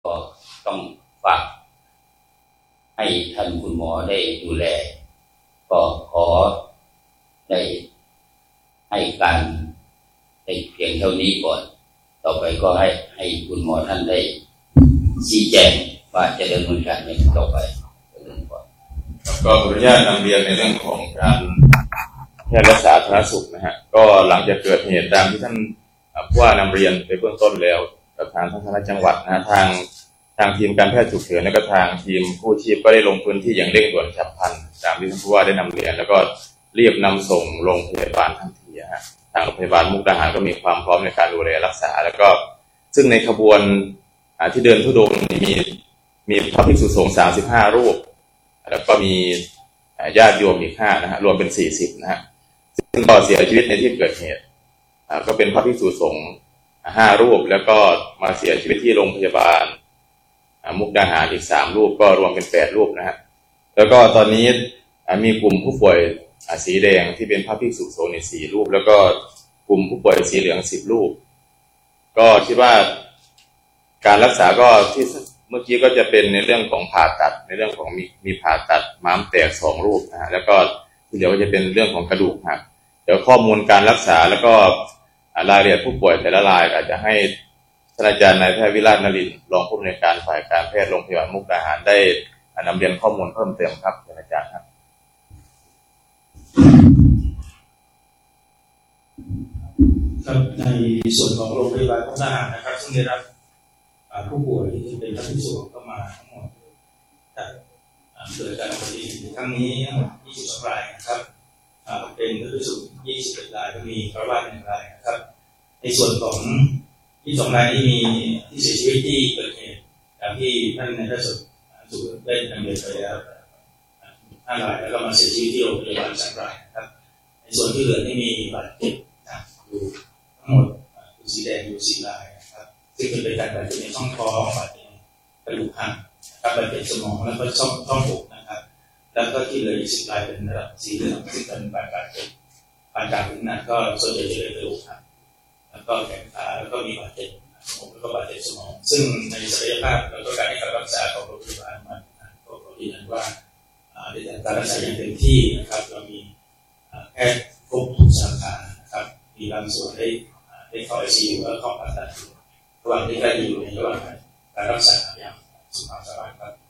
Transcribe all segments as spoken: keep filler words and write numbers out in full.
ก็ต้องฝากให้ท่านคุณหมอได้ดูแลก็ขอได้ให้การในเพียงเท่านี้ก่อนต่อไปก็ให้ให้คุณหมอท่านได้ชี้แจงว่าจะดำเนินการอย่างต่อไปก็ขออนุญาตนำเรียนในเรื่องของการแพทย์และสาธารณสุขนะฮะก็หลังจากเกิดเหตุตามที่ท่านผู้ว่านำเรียนไปเบื้องต้นแล้วกับทางท่านคณะจังหวัดนะทางทางทีมการแพทย์ฉุกเฉินและก็ทางทีมกู้ชีพก็ได้ลงพื้นที่อย่างเร่งด่วนฉับพลันตามที่ท่านผู้ว่าได้นำเรียนแล้วก็รีบนำส่งโรงพยาบาลทันทีฮะทางโรงพยาบาลมุกดาหารก็มีความพร้อมในการดูแลรักษาแล้วก็ซึ่งในขบวนที่เดินธุดงค์มีมีพระภิกษุสงฆ์สามสิบห้ารูปแล้วก็มีญาติโยมอีกห้านะฮะรวมเป็นสี่สิบนะฮะซึ่งก็เสียชีวิตในที่เกิดเหตุก็เป็นพระภิกษุสงฆ์ห้ารูปแล้วก็มาเสียชีวิตที่โรงพยาบาลมุกดาหารอีกสามรูปก็รวมเป็นแปดรูปนะฮะแล้วก็ตอนนี้มีกลุ่มผู้ป่วยสีแดงที่เป็นพระภิกษุสงฆ์ในสี่รูปแล้วก็กลุ่มผู้ป่วยสีเหลืองสิบรูปก็คิดว่าการรักษาก็ที่เมื่อกี้ก็จะเป็นในเรื่องของผ่าตัดในเรื่องของมีมีผ่าตัดม้ามแตกสองรูปนะฮะแล้วก็ที่เหลือก็จะเป็นเรื่องของกระดูกหักเดี๋ยวข้อมูลการรักษาแล้วก็รายละเอียดผู้ป่วยแต่ละรายอาจจะให้ท่านอาจารย์นายแพทย์วิราชนฤมลรองผู้อำนวยการฝ่ายการแพทย์โรงพยาบาลมุกดาหารได้นำเรียนข้อมูลเพิ่มเติมครับอาจารย์ครับครับในส่วนของโรงพยาบาลมุกดาหารนะครับซึ่งได้รับผู้ป่วยที่เป็นพระภิกษุเข้ามาทั้งหมดจากเกิดการปฏิบัติครั้งนี้ทั้งหมดยี่สิบสองรายนะครับเป็นพระภิกษุยี่สิบเอ็ดรายก็มีพระวาสหนึ่งรายนะครับในส่วนของที่สองรายที่มีที่เสียชีวิตที่เกิดเหตุอย่างที่ท่านนายแพทย์สุขได้นำเรียนไปแล้วห้ารายแล้วก็มาเสียชีวิตที่โรงพยาบาลสามรายนะครับในส่วนที่เหลือที่มีบาดเจ็บอยู่ทั้งหมดสีแดงอยู่สี่รายนะครับซึ่งเป็นการบาดเจ็บในช่องท้องบาดเจ็บกระดูกหักบาดเจ็บสมองแล้วก็ช่องท้องอกนะครับแล้วก็ที่เหลืออีกสิบรายเป็นระดับสีเหลืองซึ่งเป็นบาดเจ็บปานกลางถึงหนักก็ส่วนใหญ่จะเป็นกระดูกหักแล้วก็แขนขาแล้วก็มีบาดเจ็บสมองแล้วก็บาดเจ็บสมองซึ่งในศักยภาพแล้วก็การให้การรักษาของโรงพยาบาลมันก็ยืนยันว่าได้รับการรักษาอย่างเต็มที่นะครับเรามีแพทย์ครบทุกสาขานะครับมีบางส่วนได้ได้เข้า ไอ ซี ยู และเข้าผ่าตัดระหว่างที่ได้อยู่ในระหว่างการรักษาอย่างสุขภาพสบายครับ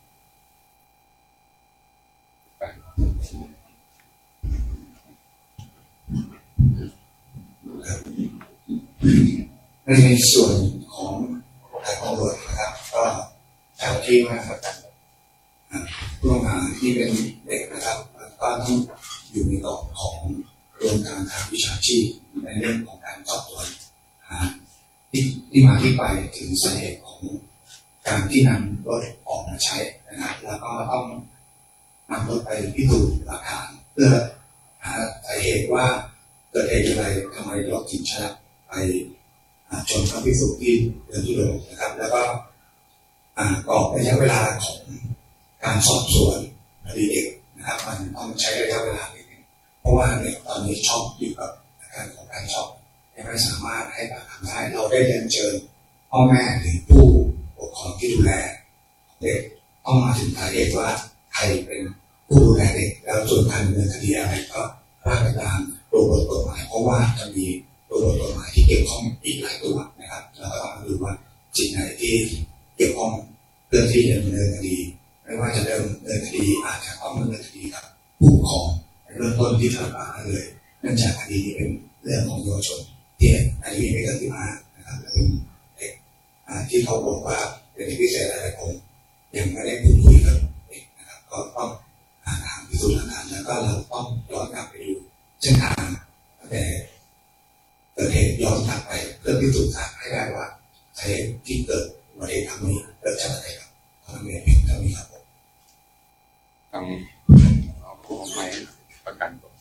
ในส่วนของทางตำรวจนะครับก็แถวที่ว่าผู้ต้องหาที่เป็นเด็กนะครับก็ต้องอยู่ในกรอบของโครงการทางวิชาชีพในเรื่องของการสอบสวนที่ที่มาที่ไปถึงสาเหตุของการที่นำรถออกมาใช้นะครับแล้วก็ต้องนำรถไปพิสูจน์หลักฐานเพื่อหาสาเหตุว่าเกิดเหตุอะไรทำไมรถถึงใช้ไปชนพระภิกษุที่เดินทุดงค์นะครับแล้วก็กรอบระยะเวลาของการสอบสวนคดีเด็กนะครับมันต้องใช้ระยะเวลานิดนึงเพราะว่าเด็กตอนนี้ช็อกอยู่กับอาการของการช็อกยังไม่สามารถให้ปากคำได้เราได้เรียนเชิญพ่อแม่หรือผู้ปกครองที่ดูแลเด็กต้องมาถึงสาเหตุว่าใครเป็นผู้ดูแลเด็กแล้วส่วนการดำเนินคดีอะไรก็ว่าไปตามตัวบทกฎหมายเพราะว่าจะมีตัวบทกฎหมายที่เกี่ยวข้องอีกหลายตัวนะครับแล้วก็ต้องดูว่าสิ่งไหนที่เกี่ยวข้องเรื่องที่จะดำเนินคดีไม่ว่าจะดำเนินคดีอาจจะต้องดำเนินคดีกับผู้ปกครองในเรื่องต้นที่ทำมาเลยเนื่องจากคดีนี้เป็นเรื่องของเยาวชนที่อายุไม่เกินสิบห้านะครับและเป็นเด็กที่เขาบอกว่าเป็นเด็กพิเศษหลายคนยังไม่ได้พูดคุยกับเด็กนะครับก็ต้องหาทางพิสูจน์หลักฐานแล้วก็เราต้องย้อนกลับไปดูเส้นทางแต่เกิดเหตุย้อนกลับไปเพื่อพิสูจน์ทราบให้ได้ว่าสาเหตุที่เกิดอุบัติเหตุครั้งนี้เกิดจากอะไรครับทางเมียเพียงเท่านี้ครับผมต้องเอาผู้ของใหม่ประกันก่อน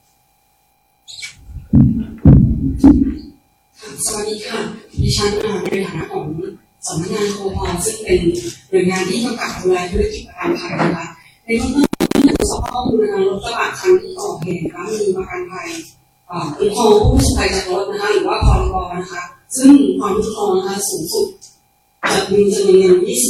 สวัสดีค่ะดิฉันในฐานะของสำนักงานโคพซึ่งเป็นหน่วยงานที่กำกับดูแลธุรกิจประกันภัยนะคะในเบื้องต้นตรวจสอบข้อมูลการรถกระบะคันที่ก่อเหตุนะคะมีประกันภัยคุ้มครองผู้ประสบภัยจากรถนะคะหรือว่าพรบนะคะซึ่งความคุ้มครองนะคะสูงสุดจะมีจำนวนเงินยี่สิบ